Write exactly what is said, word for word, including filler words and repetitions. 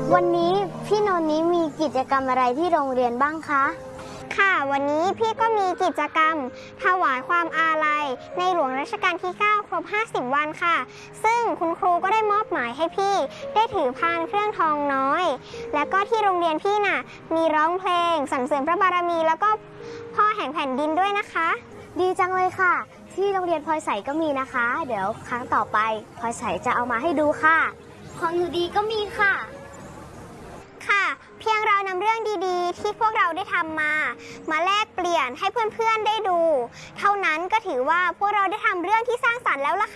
วันนี้พี่นนท์นี้มีกิจกรรมอะไรที่โรงเรียนบ้างคะค่ะวันนี้พี่ก็มีกิจกรรมถวายความอาลัยในหลวงรัชกาลที่เก้าครบห้าสิบวันค่ะซึ่งคุณครูก็ได้มอบหมายให้พี่ได้ถือพานเครื่องทองน้อยแล้วก็ที่โรงเรียนพี่น่ะมีร้องเพลงสรรเสริญพระบารมีแล้วก็พ่อแห่งแผ่นดินด้วยนะคะดีจังเลยค่ะที่โรงเรียนพลอยใสก็มีนะคะเดี๋ยวครั้งต่อไปพลอยใสจะเอามาให้ดูค่ะของหนูดีก็มีค่ะค่ะเพียงเรานำเรื่องดีๆที่พวกเราได้ทำมามาแลกเปลี่ยนให้เพื่อนๆได้ดูเท่านั้นก็ถือว่าพวกเราได้ทำเรื่องที่สร้างสรรค์แล้วล่ะ